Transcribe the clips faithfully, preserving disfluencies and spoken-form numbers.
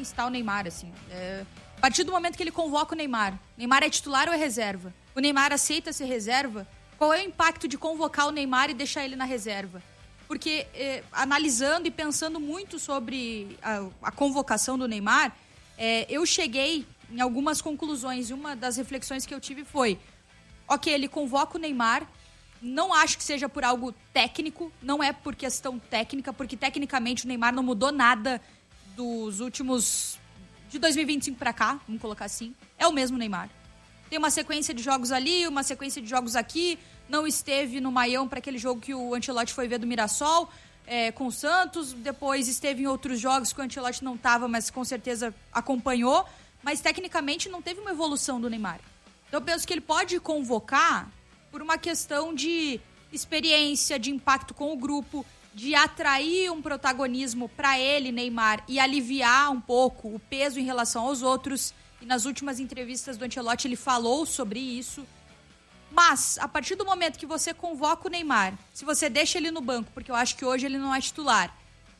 citar o Neymar, assim. É, a partir do momento que ele convoca o Neymar, Neymar é titular ou é reserva? O Neymar aceita ser reserva? Qual é o impacto de convocar o Neymar e deixar ele na reserva? Porque, é, analisando e pensando muito sobre a, a convocação do Neymar, é, eu cheguei em algumas conclusões, e uma das reflexões que eu tive foi, ok, ele convoca o Neymar, não acho que seja por algo técnico, não é por questão técnica, porque tecnicamente o Neymar não mudou nada dos últimos... de dois mil e vinte e cinco pra cá, vamos colocar assim. É o mesmo Neymar. Tem uma sequência de jogos ali, uma sequência de jogos aqui, não esteve no Maião para aquele jogo que o Ancelotti foi ver do Mirassol, é, com o Santos, depois esteve em outros jogos que o Ancelotti não estava, mas com certeza acompanhou, mas tecnicamente não teve uma evolução do Neymar. Então eu penso que ele pode convocar por uma questão de experiência, de impacto com o grupo, de atrair um protagonismo para ele, Neymar, e aliviar um pouco o peso em relação aos outros. E nas últimas entrevistas do Ancelotti ele falou sobre isso. Mas, a partir do momento que você convoca o Neymar, se você deixa ele no banco, porque eu acho que hoje ele não é titular,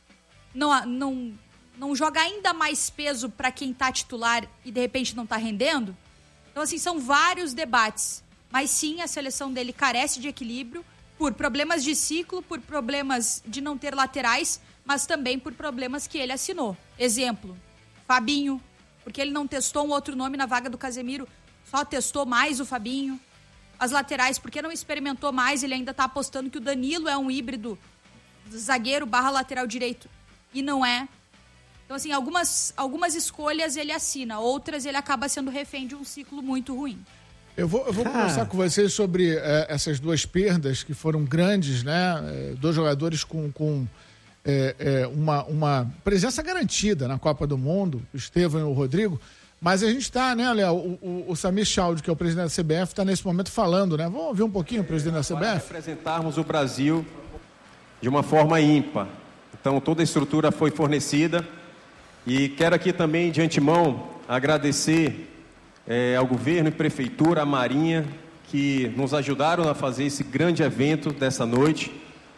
não, não, não joga ainda mais peso para quem tá titular e de repente não tá rendendo. Então, assim, são vários debates. Mas sim, a seleção dele carece de equilíbrio por problemas de ciclo, por problemas de não ter laterais, mas também por problemas que ele assinou. Exemplo, Fabinho, porque ele não testou um outro nome na vaga do Casemiro, só testou mais o Fabinho. As laterais, porque não experimentou mais, ele ainda tá apostando que o Danilo é um híbrido zagueiro barra lateral direito, e não é. Então, assim, algumas, algumas escolhas ele assina, outras ele acaba sendo refém de um ciclo muito ruim. Eu vou, eu vou ah. conversar com vocês sobre é, essas duas perdas que foram grandes, né? É, dois jogadores com, com é, é, uma, uma presença garantida na Copa do Mundo, o Estevão e o Rodrigo. Mas a gente está, né, Léo? O, o, o Samir Chaldi, que é o presidente da C B F, está nesse momento falando, né? Vamos ouvir um pouquinho o presidente da C B F? Para representarmos o Brasil de uma forma ímpar. Então, toda a estrutura foi fornecida. E quero aqui também, de antemão, agradecer É, ao governo e prefeitura, à Marinha, que nos ajudaram a fazer esse grande evento dessa noite.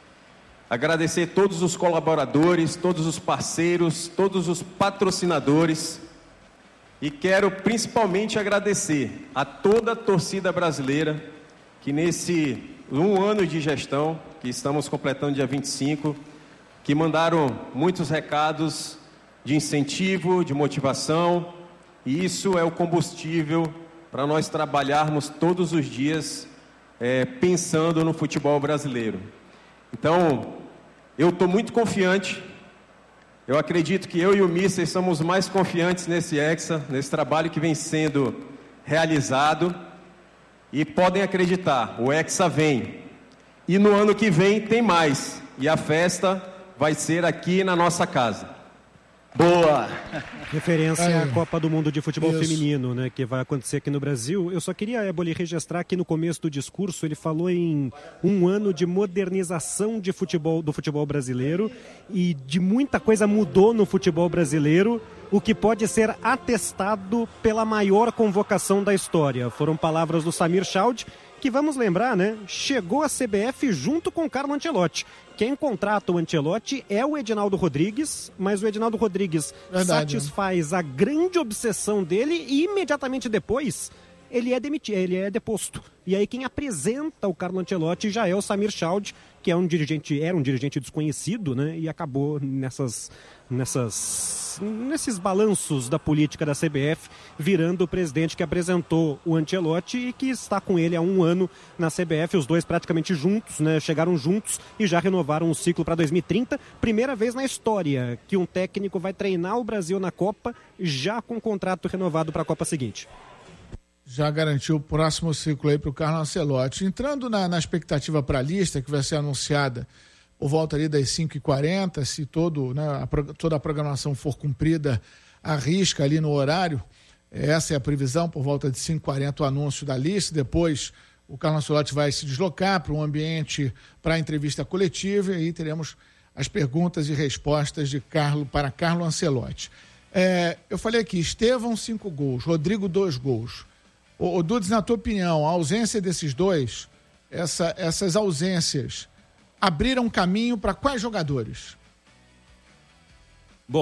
Agradecer todos os colaboradores, todos os parceiros, todos os patrocinadores. E quero principalmente agradecer a toda a torcida brasileira que nesse um ano de gestão, que estamos completando dia vinte e cinco, que mandaram muitos recados de incentivo, de motivação. E isso é o combustível para nós trabalharmos todos os dias é, pensando no futebol brasileiro. Então, eu estou muito confiante. Eu acredito que eu e o Mister somos mais confiantes nesse Hexa, nesse trabalho que vem sendo realizado. E podem acreditar, o Hexa vem. E no ano que vem tem mais. E a festa vai ser aqui na nossa casa. Boa! Referência Aí. à Copa do Mundo de Futebol Isso. Feminino, né, que vai acontecer aqui no Brasil. Eu só queria, Eboli, registrar que no começo do discurso ele falou em um ano de modernização de futebol, do futebol brasileiro, e de muita coisa mudou no futebol brasileiro, o que pode ser atestado pela maior convocação da história. Foram palavras do Samir Chaldi, que, vamos lembrar, né, chegou à C B F junto com o Carlo Ancelotti. Quem contrata o Ancelotti é o Edinaldo Rodrigues, mas o Edinaldo Rodrigues Verdade, satisfaz né? a grande obsessão dele e imediatamente depois ele é demitido, ele é deposto. E aí quem apresenta o Carlo Ancelotti já é o Samir Chaldi, que é um dirigente, era um dirigente desconhecido, né? E acabou nessas, nessas, nesses balanços da política da C B F, virando o presidente que apresentou o Ancelotti e que está com ele há um ano na C B F, os dois praticamente juntos, né? Chegaram juntos e já renovaram o ciclo para dois mil e trinta. Primeira vez na história que um técnico vai treinar o Brasil na Copa, já com contrato renovado para a Copa seguinte. Já garantiu o próximo ciclo aí para o Carlo Ancelotti. Entrando na, na expectativa para a lista, que vai ser anunciada por volta ali das cinco e quarenta, se todo, né, a, toda a programação for cumprida à risca ali no horário, essa é a previsão, por volta de cinco e quarenta o anúncio da lista. Depois o Carlo Ancelotti vai se deslocar para um ambiente para a entrevista coletiva, e aí teremos as perguntas e respostas de Carlo para Carlo Ancelotti. É, eu falei aqui, Estevão, cinco gols, Rodrigo, dois gols. Ô, Dudes, na tua opinião, a ausência desses dois, essa, essas ausências, abriram caminho para quais jogadores? Bom,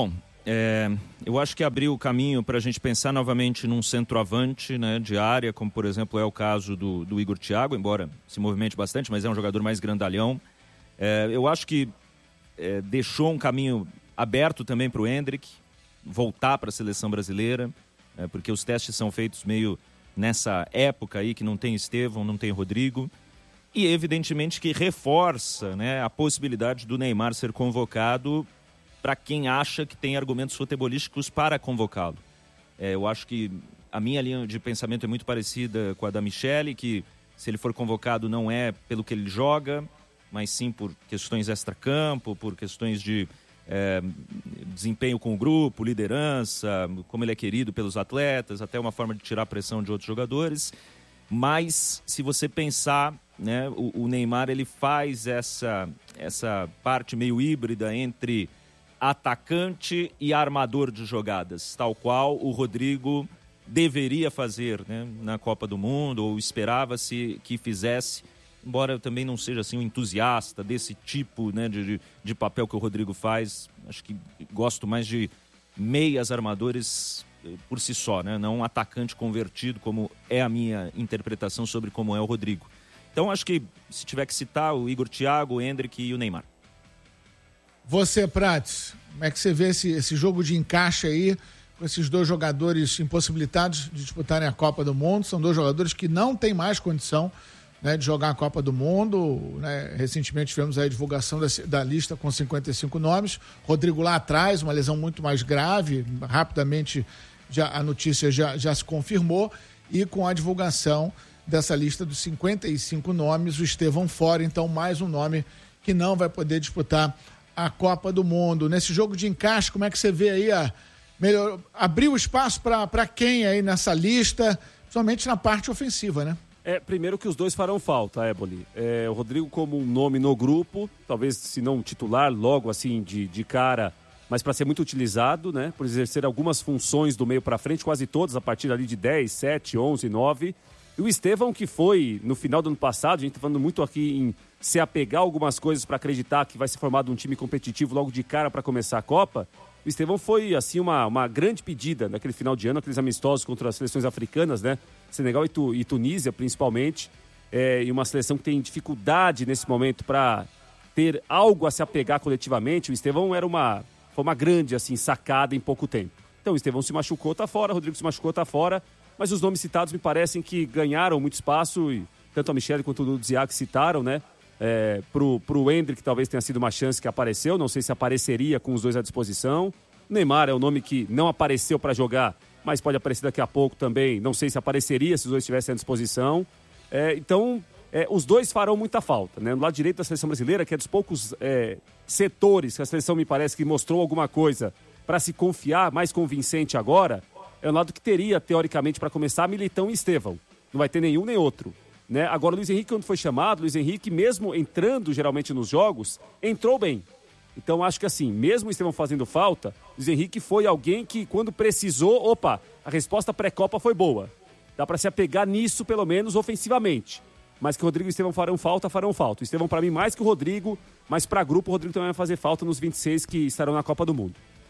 é, eu acho que abriu o caminho para a gente pensar novamente num centroavante, né, de área, como por exemplo é o caso do, do Igor Thiago, embora se movimente bastante, mas é um jogador mais grandalhão. É, eu acho que é, deixou um caminho aberto também para o Endrick voltar para a seleção brasileira, é, porque os testes são feitos meio nessa época aí que não tem Estevão, não tem Rodrigo, e evidentemente que reforça, né, a possibilidade do Neymar ser convocado para quem acha que tem argumentos futebolísticos para convocá-lo. É, eu acho que a minha linha de pensamento é muito parecida com a da Michele, que se ele for convocado não é pelo que ele joga, mas sim por questões extracampo, por questões de é, desempenho com o grupo, liderança, como ele é querido pelos atletas, até uma forma de tirar a pressão de outros jogadores. Mas se você pensar, né, o, o Neymar ele faz essa, essa parte meio híbrida entre atacante e armador de jogadas, tal qual o Rodrigo deveria fazer, né, na Copa do Mundo, ou esperava-se que fizesse, embora eu também não seja assim um entusiasta desse tipo, né, de, de papel que o Rodrigo faz. Acho que gosto mais de meias armadores por si só, né, não um atacante convertido, como é a minha interpretação sobre como é o Rodrigo. Então acho que se tiver que citar o Igor Thiago, o Endrick e o Neymar. Você, Prates, como é que você vê esse, esse jogo de encaixe aí, com esses dois jogadores impossibilitados de disputarem a Copa do Mundo? São dois jogadores que não têm mais condição, né, de jogar a Copa do Mundo, né? Recentemente tivemos aí a divulgação da, da lista com cinquenta e cinco nomes. Rodrigo lá atrás, uma lesão muito mais grave, rapidamente já, a notícia já, já se confirmou, e com a divulgação dessa lista dos cinquenta e cinco nomes, o Estevão fora, então mais um nome que não vai poder disputar a Copa do Mundo. Nesse jogo de encaixe, como é que você vê aí a melhor, abrir o espaço para quem aí nessa lista, principalmente na parte ofensiva, né? É, primeiro que os dois farão falta, Éboli. É, o Rodrigo como um nome no grupo, talvez se não titular logo assim de, de cara, mas para ser muito utilizado, né? Por exercer algumas funções do meio para frente, quase todas a partir ali de dez, sete, onze, nove. E o Estevão, que foi no final do ano passado, a gente está falando muito aqui em se apegar algumas coisas para acreditar que vai ser formado um time competitivo logo de cara para começar a Copa. O Estevão foi, assim, uma, uma grande pedida naquele final de ano, aqueles amistosos contra as seleções africanas, né? Senegal e, tu, e Tunísia, principalmente. É, e uma seleção que tem dificuldade nesse momento para ter algo a se apegar coletivamente. O Estevão era uma, foi uma grande, assim, sacada em pouco tempo. Então o Estevão se machucou, tá fora, o Rodrigo se machucou, tá fora. Mas os nomes citados me parecem que ganharam muito espaço, e tanto a Michele quanto o Ziak citaram, né? É, pro, pro Endrick talvez tenha sido uma chance que apareceu, não sei se apareceria com os dois à disposição. Neymar é um nome que não apareceu para jogar, mas pode aparecer daqui a pouco também, não sei se apareceria se os dois estivessem à disposição. É, então, é, os dois farão muita falta, né? No lado direito da seleção brasileira, que é dos poucos é, setores que a seleção me parece que mostrou alguma coisa para se confiar, mais convincente agora, é um lado que teria, teoricamente, para começar, Militão e Estevão. Não vai ter nenhum nem outro. Né? Agora, o Luiz Henrique, quando foi chamado, o Luiz Henrique, mesmo entrando geralmente nos jogos, entrou bem. Então, acho que assim, mesmo o Estevão fazendo falta, o Luiz Henrique foi alguém que, quando precisou, opa, a resposta pré-Copa foi boa. Dá para se apegar nisso, pelo menos, ofensivamente. Mas que o Rodrigo e o Estevão farão falta, farão falta. O Estevão, para mim, mais que o Rodrigo, mas para grupo, o Rodrigo também vai fazer falta nos vinte e seis que estarão na Copa do Mundo.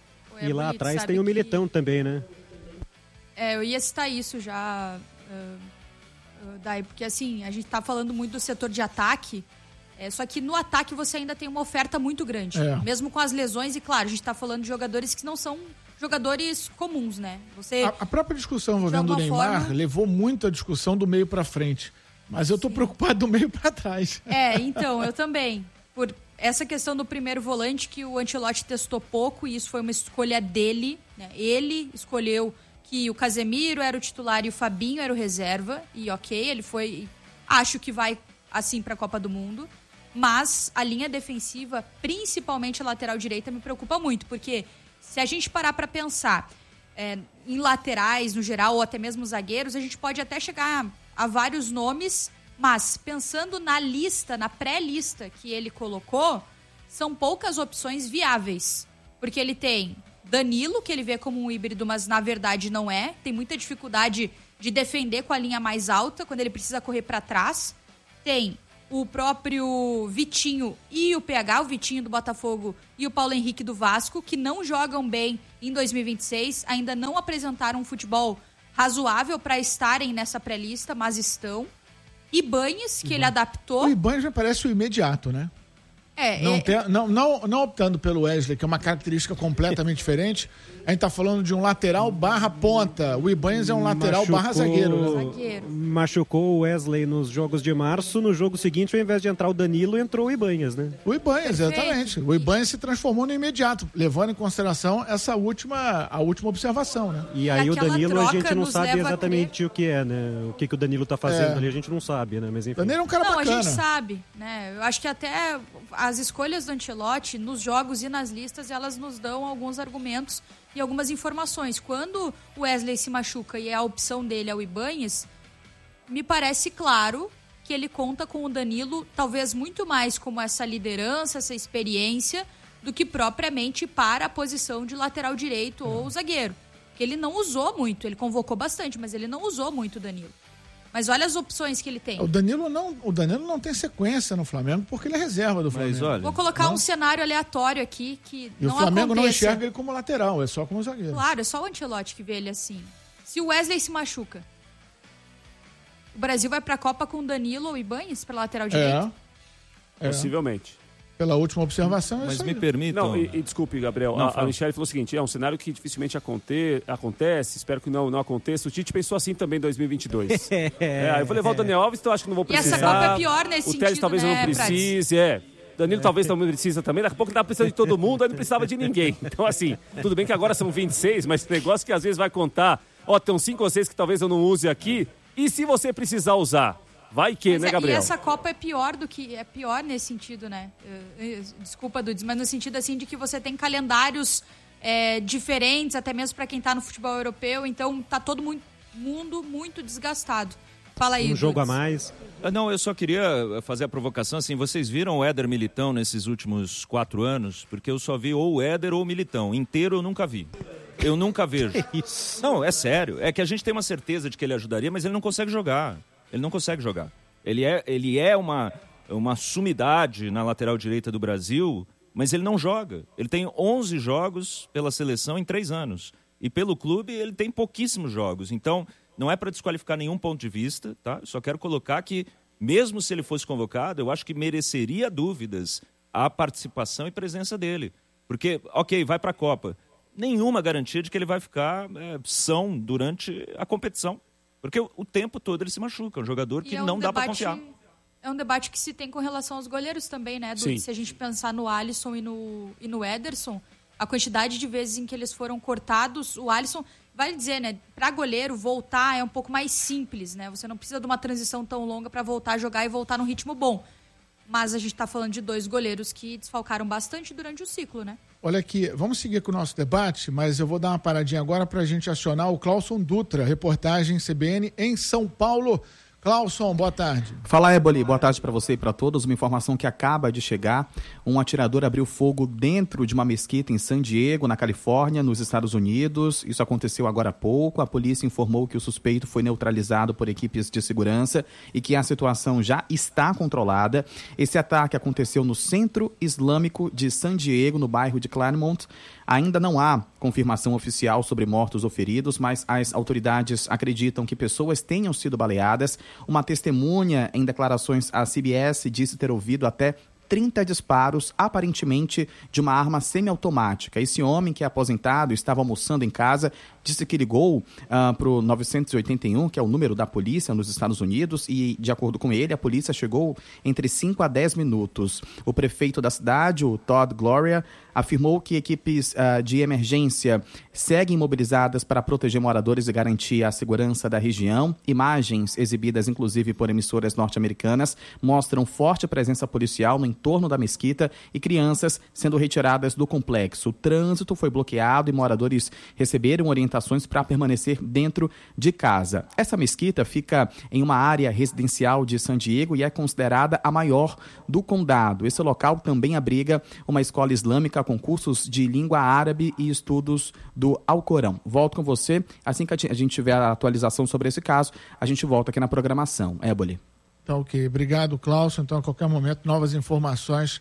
E lá atrás tem o Militão que... também, né? É, eu ia citar isso já... Uh... Daí, porque assim, a gente tá falando muito do setor de ataque, é, só que no ataque você ainda tem uma oferta muito grande, é. Mesmo com as lesões, e claro, a gente tá falando de jogadores que não são jogadores comuns, né? Você, a, a própria discussão envolvendo o Neymar forma... levou muito a discussão do meio pra frente, mas eu tô Sim. preocupado do meio pra trás. É, então, eu também, por essa questão do primeiro volante que o Ancelotti testou pouco, e isso foi uma escolha dele, né? Ele escolheu que o Casemiro era o titular e o Fabinho era o reserva, e ok, ele foi, acho que vai assim para a Copa do Mundo, mas a linha defensiva, principalmente a lateral direita, me preocupa muito, porque se a gente parar para pensar é, em laterais no geral, ou até mesmo zagueiros, a gente pode até chegar a vários nomes, mas pensando na lista, na pré-lista que ele colocou, são poucas opções viáveis, porque ele tem Danilo, que ele vê como um híbrido, mas na verdade não é. Tem muita dificuldade de defender com a linha mais alta, quando ele precisa correr para trás. Tem o próprio Vitinho e o P H, o Vitinho do Botafogo e o Paulo Henrique do Vasco, que não jogam bem em dois mil e vinte e seis, ainda não apresentaram um futebol razoável para estarem nessa pré-lista, mas estão. Ibanez, que ele adaptou. O Ibanez já parece o imediato, né? É, não, é... Tem, não, não, não optando pelo Wesley, que é uma característica completamente diferente, a gente tá falando de um lateral barra ponta. O Ibanez é um lateral Machucou, barra zagueiro. Né? zagueiro. Machucou o Wesley nos jogos de março. No jogo seguinte, ao invés de entrar o Danilo, entrou o Ibanez, né? O Ibanez, Perfeito. exatamente. O Ibanez se transformou no imediato, levando em consideração essa última, a última observação, né? E aí E o aquela Danilo, a troca gente não nos sabe leva a exatamente o que é, né? O que, que o Danilo tá fazendo É. ali, a gente não sabe, né? Mas enfim. Danilo é um cara Não, bacana. a gente sabe, né? Eu acho que até as escolhas do Ancelotti nos jogos e nas listas, elas nos dão alguns argumentos e algumas informações. Quando o Wesley se machuca e a opção dele é o Ibanez, me parece claro que ele conta com o Danilo, talvez muito mais como essa liderança, essa experiência, do que propriamente para a posição de lateral direito ou zagueiro. Que ele não usou muito, ele convocou bastante, mas ele não usou muito o Danilo. Mas olha as opções que ele tem. O Danilo não, o Danilo não tem sequência no Flamengo porque ele é reserva do Flamengo. Mas olha, Vou colocar não. um cenário aleatório aqui que E não o Flamengo aconteça. não enxerga ele como lateral, é só como zagueiro. Claro, é só o Ancelotti que vê ele assim. Se o Wesley se machuca, o Brasil vai pra Copa com Danilo ou Ibanez pra lateral direito? É, é. Possivelmente. Pela última observação, é mas isso me aí. permitam... Não, e, e desculpe, Gabriel. Não, a, a fala. Michele falou o seguinte: é um cenário que dificilmente aconte, acontece, espero que não, não aconteça. O Tite pensou assim também em dois mil e vinte e dois. é, eu vou levar o Daniel Alves, então acho que não vou E essa precisar. Copa é pior nesse O Telles sentido, talvez né, não precise, é. Danilo talvez também precisa também. Daqui a pouco ele tava precisando de todo mundo, aí não precisava de ninguém. Então, assim, tudo bem que agora são vinte e seis, mas esse negócio que às vezes vai contar, ó, tem uns cinco ou seis que talvez eu não use aqui. E se você precisar usar? Vai que, Mas né, é- Gabriel? E essa Copa é pior do que... É pior nesse sentido, né? Eh, eh, Desculpa, Dudes, mas no sentido assim de que você tem calendários eh, diferentes, até mesmo pra quem tá no futebol europeu, então tá todo mu- mundo muito desgastado. Fala aí, Um jogo a Dudes. mais. Ah, Não, eu só queria fazer a provocação, assim, vocês viram o Éder Militão nesses últimos quatro anos? Porque eu só vi ou o Éder ou o Militão. Inteiro eu nunca vi. Eu nunca vejo. Isso. Não, é sério. É que a gente tem uma certeza de que ele ajudaria, mas ele não consegue jogar. Ele não consegue jogar. Ele é, ele é uma, uma sumidade na lateral direita do Brasil, mas ele não joga. Ele tem onze jogos pela seleção em três anos. E pelo clube ele tem pouquíssimos jogos. Então, não é para desqualificar nenhum ponto de vista, tá? Eu só quero colocar que, mesmo se ele fosse convocado, eu acho que mereceria dúvidas a participação e presença dele. Porque, ok, vai para a Copa. Nenhuma garantia de que ele vai ficar é, são durante a competição. Porque o, o tempo todo ele se machuca. É um jogador que E é um não dá para debate- confiar. É um debate que se tem com relação aos goleiros também, né, Dudes? Sim. Se a gente pensar no Alisson e no, e no Ederson, a quantidade de vezes em que eles foram cortados, o Alisson, vale dizer, né, para goleiro voltar é um pouco mais simples, né? Você não precisa de uma transição tão longa para voltar a jogar e voltar num ritmo bom. Mas a gente está falando de dois goleiros que desfalcaram bastante durante o ciclo, né? Olha aqui, vamos seguir com o nosso debate, mas eu vou dar uma paradinha agora para a gente acionar o Clauson Dutra, reportagem C B N em São Paulo. Clauson, boa tarde. Fala, Éboli. Boa tarde para você e para todos. Uma informação que acaba de chegar. Um atirador abriu fogo dentro de uma mesquita em San Diego, na Califórnia, nos Estados Unidos. Isso aconteceu agora há pouco. A polícia informou que o suspeito foi neutralizado por equipes de segurança e que a situação já está controlada. Esse ataque aconteceu no Centro Islâmico de San Diego, no bairro de Claremont. Ainda não há confirmação oficial sobre mortos ou feridos, mas as autoridades acreditam que pessoas tenham sido baleadas. Uma testemunha em declarações à C B S disse ter ouvido até trinta disparos, aparentemente de uma arma semiautomática. Esse homem, que é aposentado, estava almoçando em casa, disse que ligou uh, para o novecentos e oitenta e um, que é o número da polícia nos Estados Unidos, e, de acordo com ele, a polícia chegou entre cinco a dez minutos. O prefeito da cidade, o Todd Gloria, afirmou que equipes uh, de emergência seguem mobilizadas para proteger moradores e garantir a segurança da região. Imagens exibidas, inclusive, por emissoras norte-americanas, mostram forte presença policial no entorno da mesquita e crianças sendo retiradas do complexo. O trânsito foi bloqueado e moradores receberam orientações para permanecer dentro de casa. Essa mesquita fica em uma área residencial de San Diego e é considerada a maior do condado. Esse local também abriga uma escola islâmica com cursos de língua árabe e estudos do Alcorão. Volto com você. Assim que a gente tiver a atualização sobre esse caso, a gente volta aqui na programação. Éboli. Tá ok. Obrigado, Cláudio. Então, a qualquer momento, novas informações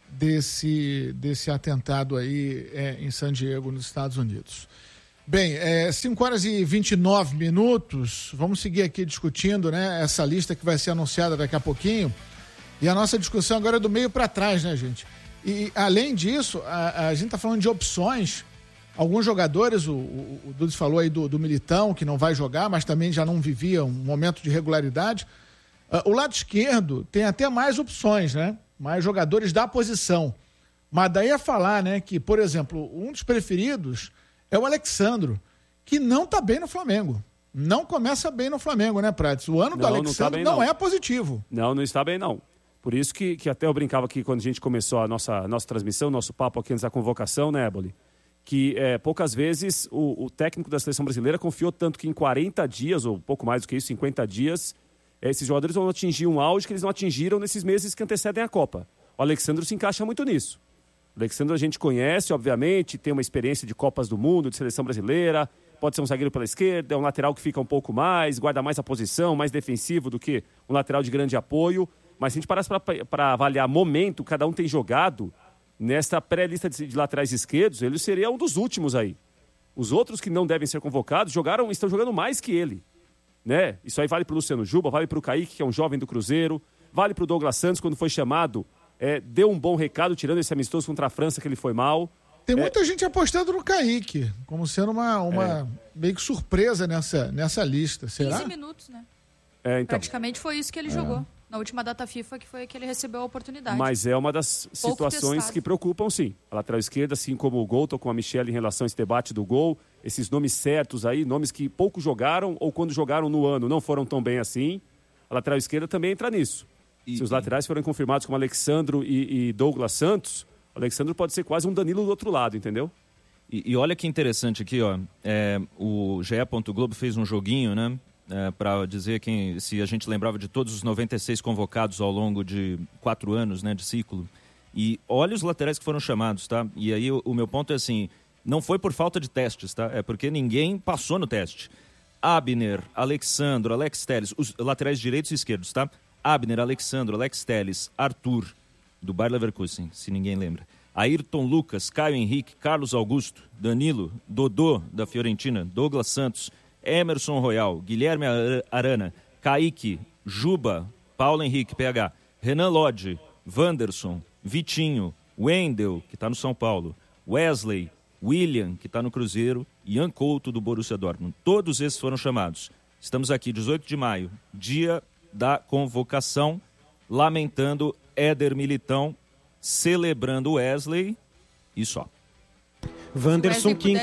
desse, desse atentado aí é, em San Diego, nos Estados Unidos. Bem, é, cinco horas e vinte e nove minutos. Vamos seguir aqui discutindo, né, essa lista que vai ser anunciada daqui a pouquinho. E a nossa discussão agora é do meio para trás, né, gente? E, além disso, a, a gente está falando de opções. Alguns jogadores, o, o, o Dudes falou aí do, do Militão, que não vai jogar, mas também já não vivia um momento de regularidade. Uh, o lado esquerdo tem até mais opções, né? Mais jogadores da posição. Mas daí a falar, né, que, por exemplo, um dos preferidos é o Alexandro, que não está bem no Flamengo. Não começa bem no Flamengo, né, Prates? O ano não, do Alexandro não, tá não, não é positivo. Não, não está bem, não. Por isso que, que até eu brincava aqui quando a gente começou a nossa, nossa transmissão, nosso papo aqui antes da convocação, né, Éboli? Que é, poucas vezes o, o técnico da seleção brasileira confiou tanto que em quarenta dias, ou pouco mais do que isso, cinquenta dias, esses jogadores vão atingir um auge que eles não atingiram nesses meses que antecedem a Copa. O Alexandro se encaixa muito nisso. O Alexandro a gente conhece, obviamente, tem uma experiência de Copas do Mundo, de seleção brasileira, pode ser um zagueiro pela esquerda, é um lateral que fica um pouco mais, guarda mais a posição, mais defensivo do que um lateral de grande apoio. Mas se a gente parasse para avaliar momento, cada um tem jogado, nesta pré-lista de, de laterais esquerdos, ele seria um dos últimos aí. Os outros que não devem ser convocados jogaram, estão jogando mais que ele. Né? Isso aí vale para o Luciano Juba, vale para o Kaique, que é um jovem do Cruzeiro, vale para o Douglas Santos, quando foi chamado, é, deu um bom recado, tirando esse amistoso contra a França, que ele foi mal. Tem é... muita gente apostando no Kaique, como sendo uma, uma é. meio que surpresa nessa, nessa lista, será? quinze minutos, né? É, então. Praticamente foi isso que ele é. jogou. Na última data FIFA, que foi que ele recebeu a oportunidade. Mas é uma das Pouco situações testado. que preocupam, sim. A lateral esquerda, assim como o gol, tô com a Michelle em relação a esse debate do gol. Esses nomes certos aí, nomes que pouco jogaram ou quando jogaram no ano não foram tão bem assim. A lateral esquerda também entra nisso. E, Se os laterais forem confirmados como Alexandro e, e Douglas Santos, o Alexandro pode ser quase um Danilo do outro lado, entendeu? E, e olha que interessante aqui, ó. É, o G E. Globo fez um joguinho, né? É, para dizer quem, se a gente lembrava de todos os noventa e seis convocados ao longo de quatro anos, né, de ciclo. E olha os laterais que foram chamados, tá? E aí o, o meu ponto é assim, não foi por falta de testes, tá? É porque ninguém passou no teste. Abner, Alexandro, Alex Telles, os laterais direitos e esquerdos, tá? Abner, Alexandro, Alex Telles, Arthur, do Bayer Leverkusen, se ninguém lembra. Ayrton Lucas, Caio Henrique, Carlos Augusto, Danilo, Dodô, da Fiorentina, Douglas Santos, Emerson Royal, Guilherme Arana, Kaique, Juba, Paulo Henrique, P H, Renan Lodge, Wanderson, Vitinho, Wendel, que está no São Paulo, Wesley, William, que está no Cruzeiro, e Ian Couto, do Borussia Dortmund. Todos esses foram chamados. Estamos aqui, dezoito de maio, dia da convocação, lamentando Éder Militão, celebrando Wesley e só. Wanderson, que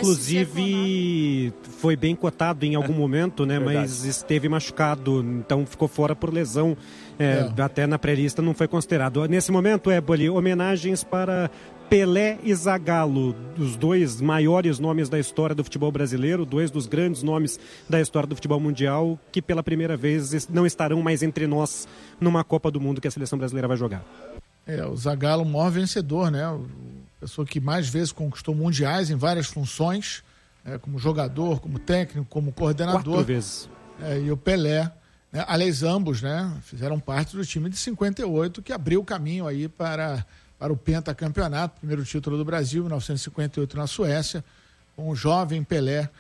inclusive foi bem cotado em algum momento, né? Verdade. Mas esteve machucado, então ficou fora por lesão. É, é. Até na pré-lista não foi considerado. Nesse momento, Éboli, homenagens para Pelé e Zagallo, os dois maiores nomes da história do futebol brasileiro, dois dos grandes nomes da história do futebol mundial, que pela primeira vez não estarão mais entre nós numa Copa do Mundo que a seleção brasileira vai jogar. É, o Zagallo, o maior vencedor, né? O pessoa que mais vezes conquistou mundiais em várias funções, é, como jogador, como técnico, como coordenador. Quatro vezes. É, e o Pelé, né? Aliás, ambos, né, fizeram parte do time de cinquenta e oito, que abriu o caminho aí para, para o pentacampeonato, primeiro título do Brasil, em mil novecentos e cinquenta e oito na Suécia, com o jovem Pelé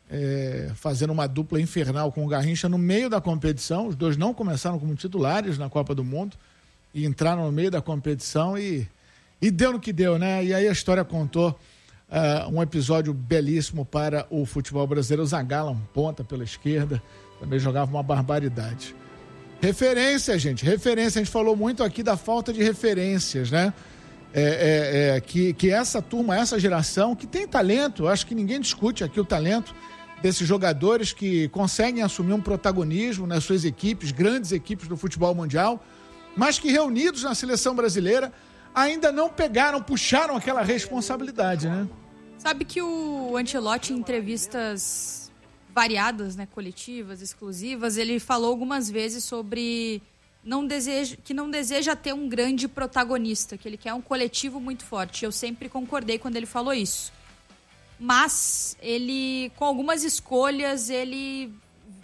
é, fazendo uma dupla infernal com o Garrincha no meio da competição. Os dois não começaram como titulares na Copa do Mundo e entraram no meio da competição e E deu no que deu, né? E aí a história contou uh, um episódio belíssimo para o futebol brasileiro. O Zagallo, um ponta pela esquerda, também jogava uma barbaridade. Referência, gente, referência. A gente falou muito aqui da falta de referências, né? É, é, é, que, que essa turma, essa geração, que tem talento, eu acho que ninguém discute aqui o talento desses jogadores que conseguem assumir um protagonismo nas suas equipes, grandes equipes do futebol mundial, mas que reunidos na seleção brasileira ainda não pegaram, puxaram aquela responsabilidade, né? Sabe que o Ancelotti, em entrevistas variadas, né, coletivas, exclusivas, ele falou algumas vezes sobre não deseja, que não deseja ter um grande protagonista, que ele quer um coletivo muito forte. Eu sempre concordei quando ele falou isso. Mas ele, com algumas escolhas, ele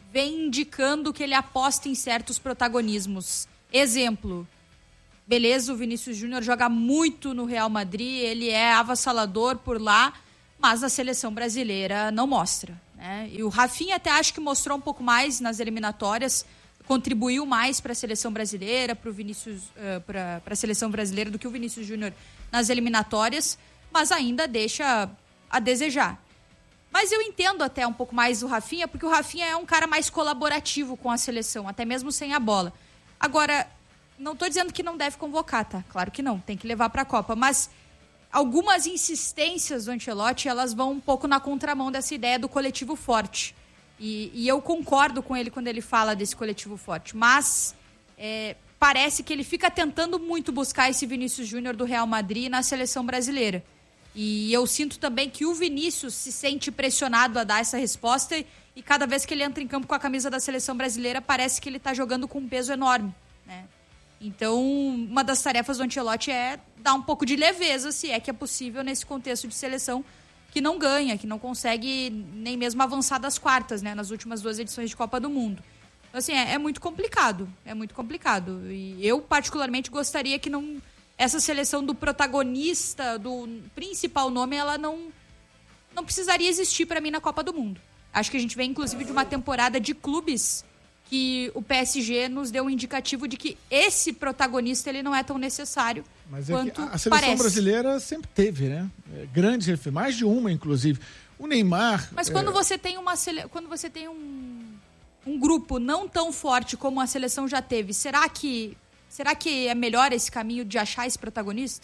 vem indicando que ele aposta em certos protagonismos. Exemplo, beleza, o Vinícius Júnior joga muito no Real Madrid, ele é avassalador por lá, mas na seleção brasileira não mostra, né? E o Rafinha até acho que mostrou um pouco mais nas eliminatórias, contribuiu mais para a seleção brasileira, para o Vinícius, uh, para a seleção brasileira do que o Vinícius Júnior nas eliminatórias, mas ainda deixa a desejar. Mas eu entendo até um pouco mais o Rafinha, porque o Rafinha é um cara mais colaborativo com a seleção, até mesmo sem a bola. Agora, não estou dizendo que não deve convocar, tá? Claro que não, tem que levar para a Copa, mas algumas insistências do Ancelotti, elas vão um pouco na contramão dessa ideia do coletivo forte. E, e eu concordo com ele quando ele fala desse coletivo forte, mas é, parece que ele fica tentando muito buscar esse Vinícius Júnior do Real Madrid na seleção brasileira. E eu sinto também que o Vinícius se sente pressionado a dar essa resposta e, e cada vez que ele entra em campo com a camisa da seleção brasileira, parece que ele está jogando com um peso enorme, né? Então, uma das tarefas do Ancelotti é dar um pouco de leveza, se é que é possível, nesse contexto de seleção que não ganha, que não consegue nem mesmo avançar das quartas, né, nas últimas duas edições de Copa do Mundo. Então, assim, é, é muito complicado, é muito complicado. E eu, particularmente, gostaria que não, essa seleção do protagonista, do principal nome, ela não, não precisaria existir para mim na Copa do Mundo. Acho que a gente vem, inclusive, de uma temporada de clubes que o P S G nos deu um indicativo de que esse protagonista ele não é tão necessário. Mas é quanto a seleção parece. brasileira sempre teve, né? Grandes referências, mais de uma, inclusive. O Neymar... Mas quando é... você tem, uma sele... quando você tem um... um grupo não tão forte como a seleção já teve, será que, será que é melhor esse caminho de achar esse protagonista?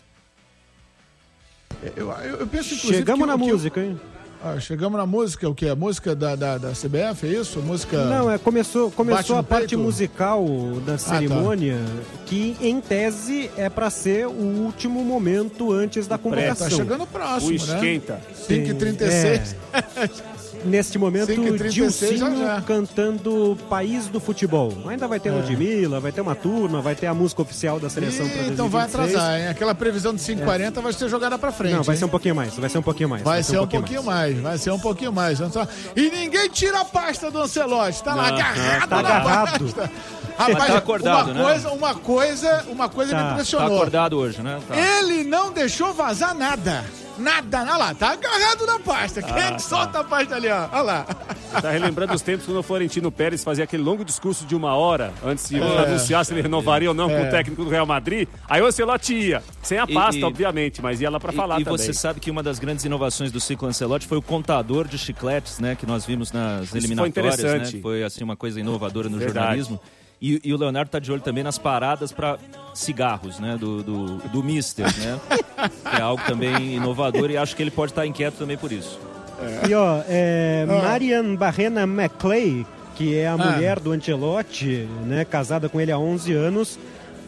Eu, eu, eu penso, inclusive... Chegamos que, na que música, eu... hein? Ah, chegamos na música, o que? A música da, da, da C B F, é isso? A música... Não, é, começou, começou a parte peito? musical da cerimônia, ah, tá. que em tese é para ser o último momento antes da convocação. Tá chegando próximo, o esquenta. Né? cinco e trinta e seis. É. Neste momento, Dilcinho cantando País do Futebol. Ainda vai ter é. Ludmilla, vai ter uma turma, vai ter a música oficial da seleção para dois mil e vinte e seis. Então vai atrasar, hein? Aquela previsão de cinco e quarenta é. vai ser jogada para frente. Não, vai hein? ser um pouquinho mais, vai ser um pouquinho mais. Vai, vai ser, ser um pouquinho, pouquinho mais. mais, vai ser um pouquinho mais. E ninguém tira a pasta do Ancelotti, tá lá agarrado tá na agarrado. pasta. Rapaz, tá acordado, uma coisa, né? uma coisa, uma coisa tá. me impressionou. Tá acordado hoje, né? Tá. Ele não deixou vazar nada. Nada, olha lá, tá agarrado na pasta. Quem é ah, que solta tá. a pasta ali, ó? Olha lá. Tá relembrando os tempos quando o Florentino Pérez fazia aquele longo discurso de uma hora antes de é. anunciar se ele renovaria ou não é. com o técnico do Real Madrid. Aí o Ancelotti ia, sem a pasta, e, e, obviamente, mas ia lá pra e, falar e também. E você sabe que uma das grandes inovações do ciclo Ancelotti foi o contador de chicletes, né? Que nós vimos nas Isso eliminatórias, foi interessante. Né? Foi assim uma coisa inovadora no Verdade. jornalismo. E, e o Leonardo tá de olho também nas paradas para cigarros, né? Do, do, do Mister, né? Que é algo também inovador e acho que ele pode estar inquieto também por isso. É. E ó, é, ah. Marian Barrena McClay, que é a ah. mulher do Ancelotti, né? Casada com ele há onze anos,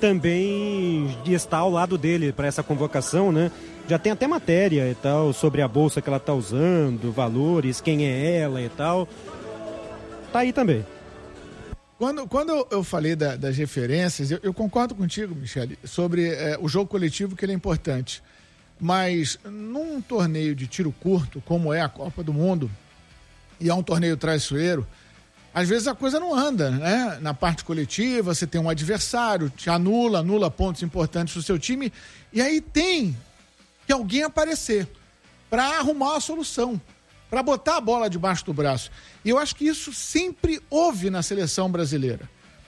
também está ao lado dele para essa convocação, né? Já tem até matéria e tal sobre a bolsa que ela tá usando, valores, quem é ela e tal. Tá aí também. Quando, quando eu falei da, das referências, eu, eu concordo contigo, Michele, sobre é, o jogo coletivo, que ele é importante. Mas num torneio de tiro curto, como é a Copa do Mundo, e é um torneio traiçoeiro, às vezes a coisa não anda, né? Na parte coletiva, você tem um adversário, te anula, anula pontos importantes do seu time, e aí tem que alguém aparecer para arrumar a solução, para botar a bola debaixo do braço. E eu acho que isso sempre houve na seleção brasileira.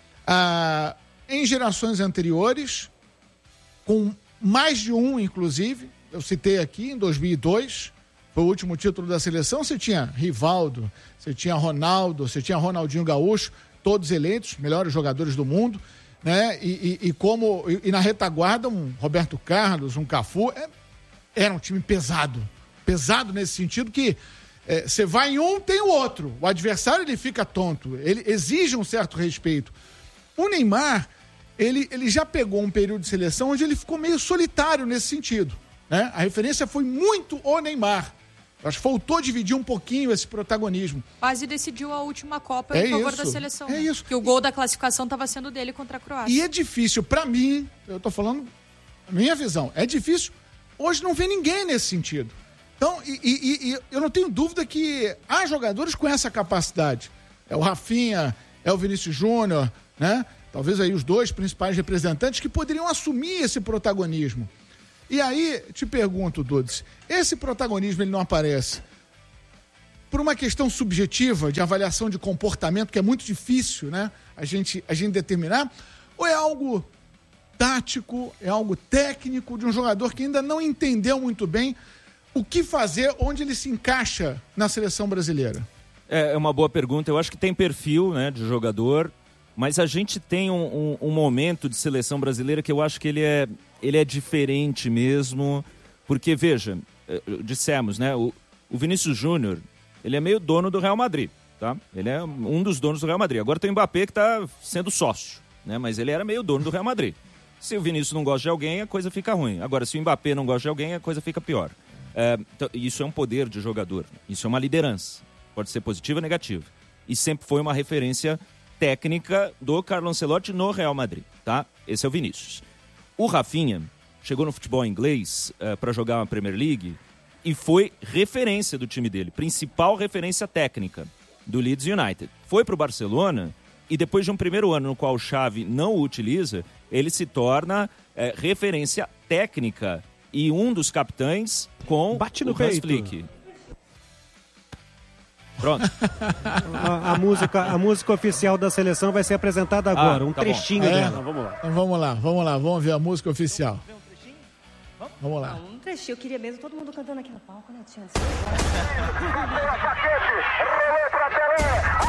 Ah, em gerações anteriores, com mais de um, inclusive, eu citei aqui, em dois mil e dois, foi o último título da seleção, você tinha Rivaldo, você tinha Ronaldo, você tinha Ronaldinho Gaúcho, todos eleitos, melhores jogadores do mundo, né? E, e, e como, e, e na retaguarda, um Roberto Carlos, um Cafu, é, era um time pesado. Pesado nesse sentido que você é, vai em um, tem o outro. O adversário, ele fica tonto. Ele exige um certo respeito. O Neymar, ele, ele já pegou um período de seleção onde ele ficou meio solitário nesse sentido, né? A referência foi muito o Neymar. Acho que faltou dividir um pouquinho esse protagonismo. Quase decidiu a última Copa é em favor isso, da seleção. É né? isso. Que o gol da classificação estava sendo dele contra a Croácia. E é difícil, pra mim, eu tô falando a minha visão, é difícil. Hoje não vê ninguém nesse sentido. Então, e, e, e eu não tenho dúvida que há jogadores com essa capacidade. É o Rafinha, é o Vinícius Júnior, né? Talvez aí os dois principais representantes que poderiam assumir esse protagonismo. E aí, te pergunto, Dudes, esse protagonismo ele não aparece por uma questão subjetiva de avaliação de comportamento, que é muito difícil, né, a gente, a gente determinar, ou é algo tático, é algo técnico de um jogador que ainda não entendeu muito bem o que fazer, onde ele se encaixa na seleção brasileira? É uma boa pergunta. Eu acho que tem perfil, né, de jogador, mas a gente tem um, um, um momento de seleção brasileira que eu acho que ele é, ele é diferente mesmo, porque, veja, dissemos, né, o, o Vinícius Júnior, ele é meio dono do Real Madrid, tá? Ele é um dos donos do Real Madrid. Agora tem o Mbappé que está sendo sócio, né, mas ele era meio dono do Real Madrid. Se o Vinícius não gosta de alguém, a coisa fica ruim. Agora, se o Mbappé não gosta de alguém, a coisa fica pior. É, então, isso é um poder de jogador, isso é uma liderança. Pode ser positiva ou negativa. E sempre foi uma referência técnica do Carlo Ancelotti no Real Madrid, tá? Esse é o Vinícius. O Rafinha chegou no futebol inglês uh, para jogar uma Premier League e foi referência do time dele, principal referência técnica do Leeds United. Foi para o Barcelona e depois de um primeiro ano no qual o Xavi não o utiliza, ele se torna uh, referência técnica e um dos capitães com Bate no o Hans peito. Flick. Pronto. A, a, música, a música oficial da seleção vai ser apresentada agora, Ah, um tá trechinho bom. É? dela. Então, vamos lá. Então vamos lá, vamos lá, vamos ver a música oficial. Vamos lá. Um trechinho, eu queria mesmo todo mundo cantando aqui no palco, né, Tiana? Letra Pelé,